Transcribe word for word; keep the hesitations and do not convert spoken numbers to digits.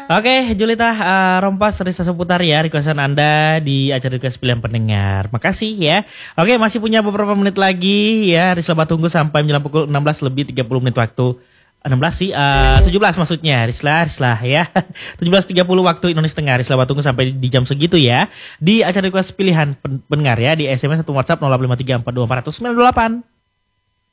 Oke, Julita uh, Rompas Risa seputar ya requestan Anda di acara request pilihan pendengar. Makasih ya. Oke, masih punya beberapa menit lagi ya. Risla tunggu sampai menjelang pukul enam belas lebih tiga puluh menit waktu. enam belas sih, uh, tujuh belas maksudnya. Risla, Risla ya. tujuh belas tiga puluh waktu Indonesia Tengah. Risla tunggu sampai di jam segitu ya. Di acara request pilihan pendengar ya. Di S M S atau WhatsApp nol delapan lima tiga empat dua empat sembilan delapan.